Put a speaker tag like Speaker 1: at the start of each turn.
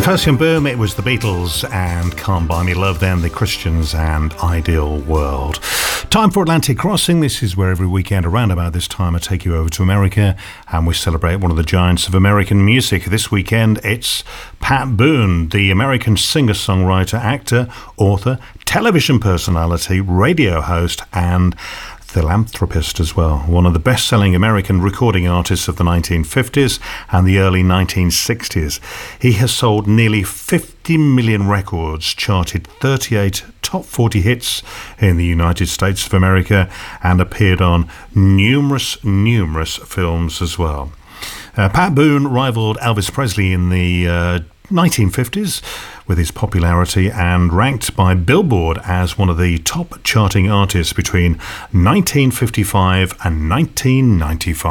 Speaker 1: Symposium Boom, it was the Beatles and Can't Buy Me Love, then the Christians and Ideal World. Time for Atlantic Crossing. This is where every weekend around about this time I take you over to America and we celebrate one of the giants of American music. This weekend it's Pat Boone, the American singer-songwriter, actor, author, television personality, radio host and philanthropist as well. One of the best-selling American recording artists of the 1950s and the early 1960s. He has sold nearly 50 million records, charted 38 top 40 hits in the United States of America, and appeared on numerous films as well. Pat Boone rivaled Elvis Presley in the 1950s with his popularity and ranked by Billboard as one of the top charting artists between 1955 and 1995.